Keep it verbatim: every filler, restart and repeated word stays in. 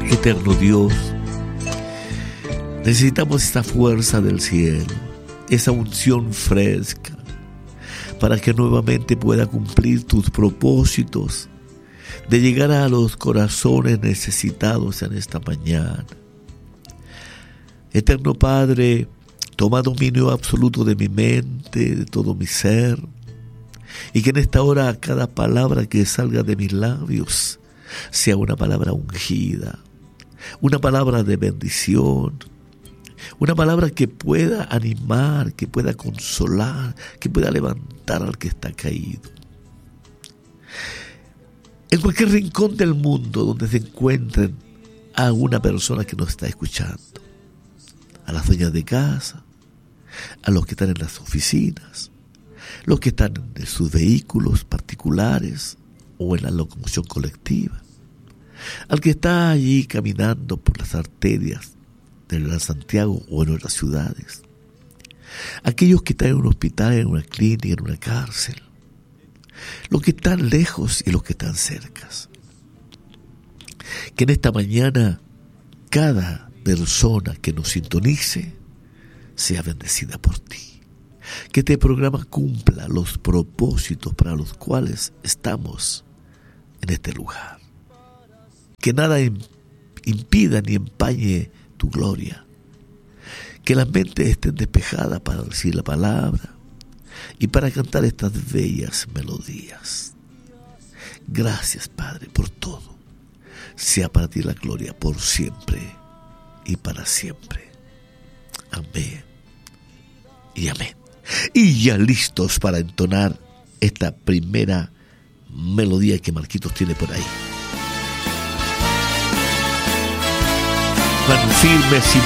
Eterno Dios, necesitamos esta fuerza del cielo, esa unción fresca, para que nuevamente pueda cumplir tus propósitos de llegar a los corazones necesitados en esta mañana. Eterno Padre, toma dominio absoluto de mi mente, de todo mi ser, y que en esta hora cada palabra que salga de mis labios sea una palabra ungida, una palabra de bendición, una palabra que pueda animar, que pueda consolar, que pueda levantar al que está caído. En cualquier rincón del mundo donde se encuentren a una persona que nos está escuchando, a las dueñas de casa, a los que están en las oficinas, los que están en sus vehículos particulares o en la locomoción colectiva, al que está allí caminando por las arterias del Gran Santiago o en otras ciudades, aquellos que están en un hospital, en una clínica, en una cárcel, los que están lejos y los que están cerca. Que en esta mañana cada persona que nos sintonice sea bendecida por ti. Que este programa cumpla los propósitos para los cuales estamos en este lugar. Que nada impida ni empañe tu gloria. Que las mentes estén despejadas para decir la palabra y para cantar estas bellas melodías. Gracias, Padre, por todo. Sea para ti la gloria por siempre y para siempre. Amén y amén. Y ya listos para entonar esta primera melodía que Marquitos tiene por ahí. Van firmes y